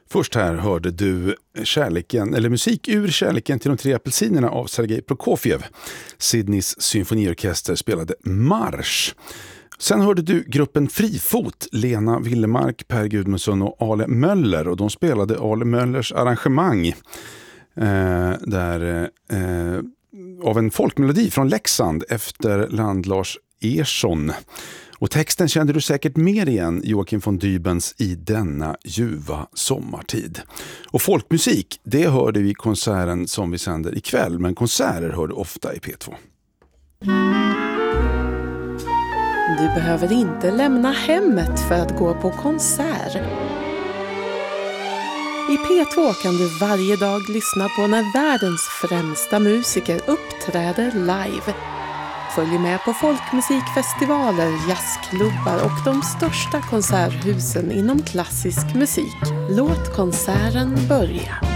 Först här hörde du musik ur Kärleken till de tre apelsinerna av Sergej Prokofjev. Sydneys symfoniorkester spelade Marsch. Sen hörde du gruppen Frifot, Lena Willemark, Per Gudmundsson och Ale Möller. Och de spelade Ale Möllers arrangemang av en folkmelodi från Leksand efter Lars Ersson. Och texten kände du säkert mer igen, Joakim von Dybens I denna ljuva sommartid. Och folkmusik, det hörde vi i konserten som vi sänder ikväll, men konserter hör du ofta i P2. Du behöver inte lämna hemmet för att gå på konsert. I P2 kan du varje dag lyssna på när världens främsta musiker uppträder live. Följ med på folkmusikfestivaler, jazzklubbar och de största konserthusen inom klassisk musik. Låt konserten börja.